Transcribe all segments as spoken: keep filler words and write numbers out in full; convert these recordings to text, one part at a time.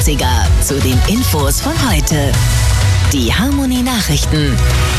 dreißiger zu den Infos von heute. Die Harmony Nachrichten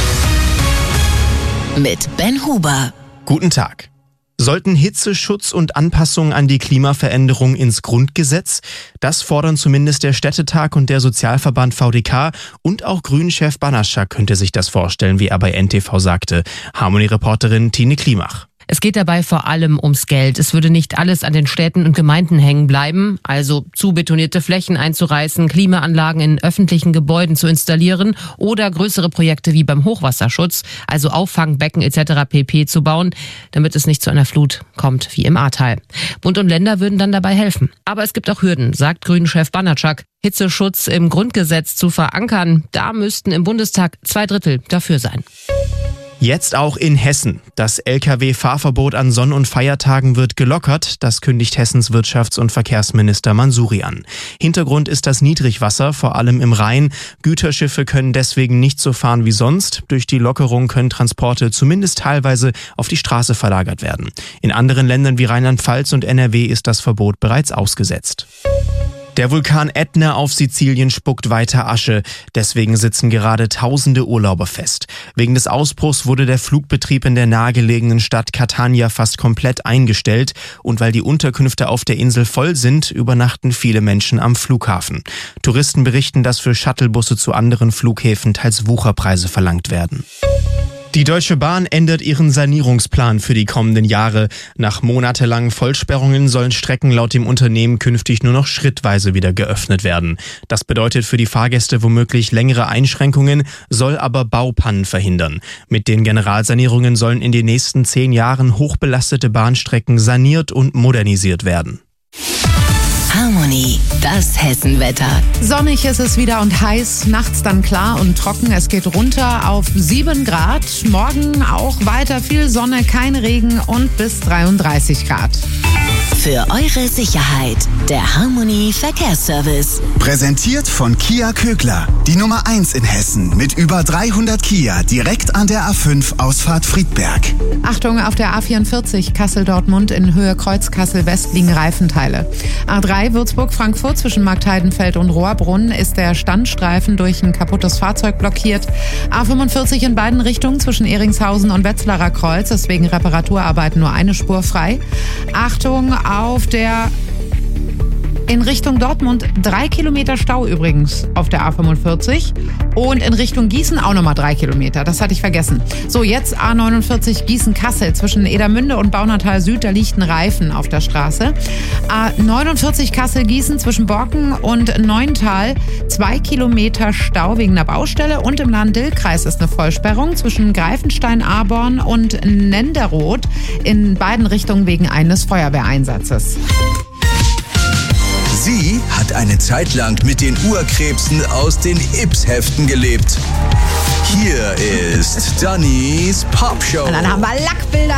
mit Ben Huber. Guten Tag. Sollten Hitzeschutz und Anpassung an die Klimaveränderung ins Grundgesetz? Das fordern zumindest der Städtetag und der Sozialverband V D K und auch Grünen-Chef Banaschak könnte sich das vorstellen, wie er bei N T V sagte. Harmony-Reporterin Tine Klimach. Es geht dabei vor allem ums Geld. Es würde nicht alles an den Städten und Gemeinden hängen bleiben, also zu betonierte Flächen einzureißen, Klimaanlagen in öffentlichen Gebäuden zu installieren oder größere Projekte wie beim Hochwasserschutz, also Auffangbecken et cetera pp. Zu bauen, damit es nicht zu einer Flut kommt wie im Ahrtal. Bund und Länder würden dann dabei helfen. Aber es gibt auch Hürden, sagt Grünen-Chef Banaschak. Hitzeschutz im Grundgesetz zu verankern, da müssten im Bundestag zwei Drittel dafür sein. Jetzt auch in Hessen. Das L K W-Fahrverbot an Sonn- und Feiertagen wird gelockert. Das kündigt Hessens Wirtschafts- und Verkehrsminister Mansouri an. Hintergrund ist das Niedrigwasser, vor allem im Rhein. Güterschiffe können deswegen nicht so fahren wie sonst. Durch die Lockerung können Transporte zumindest teilweise auf die Straße verlagert werden. In anderen Ländern wie Rheinland-Pfalz und N R W ist das Verbot bereits ausgesetzt. Der Vulkan Ätna auf Sizilien spuckt weiter Asche. Deswegen sitzen gerade tausende Urlauber fest. Wegen des Ausbruchs wurde der Flugbetrieb in der nahegelegenen Stadt Catania fast komplett eingestellt. Und weil die Unterkünfte auf der Insel voll sind, übernachten viele Menschen am Flughafen. Touristen berichten, dass für Shuttlebusse zu anderen Flughäfen teils Wucherpreise verlangt werden. Die Deutsche Bahn ändert ihren Sanierungsplan für die kommenden Jahre. Nach monatelangen Vollsperrungen sollen Strecken laut dem Unternehmen künftig nur noch schrittweise wieder geöffnet werden. Das bedeutet für die Fahrgäste womöglich längere Einschränkungen, soll aber Baupannen verhindern. Mit den Generalsanierungen sollen in den nächsten zehn Jahren hochbelastete Bahnstrecken saniert und modernisiert werden. Harmony, das Hessenwetter. Sonnig ist es wieder und heiß, nachts dann klar und trocken. Es geht runter auf sieben Grad. Morgen auch weiter viel Sonne, kein Regen und bis dreiunddreißig Grad. Für eure Sicherheit, der Harmony Verkehrsservice. Präsentiert von Kia Kögler, die Nummer eins in Hessen mit über dreihundert Kia direkt an der A fünf Ausfahrt Friedberg. Achtung, auf der A vierundvierzig Kassel-Dortmund in Höhe Kreuz Kassel-West liegen Reifenteile. A drei Würzburg-Frankfurt zwischen Marktheidenfeld und Rohrbrunn ist der Standstreifen durch ein kaputtes Fahrzeug blockiert. A fünfundvierzig in beiden Richtungen zwischen Ehringshausen und Wetzlarer Kreuz ist wegen Reparaturarbeiten nur eine Spur frei. Achtung, auf der in Richtung Dortmund drei Kilometer Stau übrigens auf der A fünfundvierzig und in Richtung Gießen auch nochmal drei Kilometer. Das hatte ich vergessen. So, jetzt A neunundvierzig Gießen-Kassel zwischen Edermünde und Baunatal Süd, da liegt ein Reifen auf der Straße. A neunundvierzig Kassel-Gießen zwischen Borken und Neuntal zwei Kilometer Stau wegen einer Baustelle und im Lahn-Dill-Kreis ist eine Vollsperrung zwischen Greifenstein-Aborn und Nenderoth in beiden Richtungen wegen eines Feuerwehreinsatzes. Sie hat eine Zeit lang mit den Urkrebsen aus den Ips-Heften gelebt. Hier ist Dannys Popshow. Und dann haben wir Lackbilder